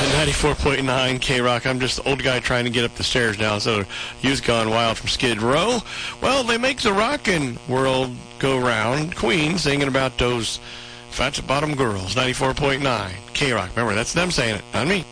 94.9 K-Rock. I'm just the old guy trying to get up the stairs now, so you've gone wild from Skid Row. Well, they make the rockin' world go round. Queen singing about those fat bottom girls. 94.9 K-Rock. Remember, that's them saying it, not me.